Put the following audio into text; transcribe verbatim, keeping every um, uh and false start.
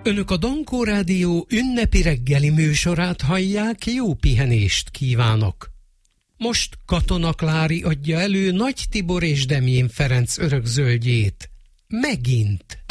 Önök a Dankó Rádió ünnepi reggeli műsorát hallják, jó pihenést kívánok! Most Katona Klári adja elő Nagy Tibor és Demjén Ferenc örökzöldjét. Megint!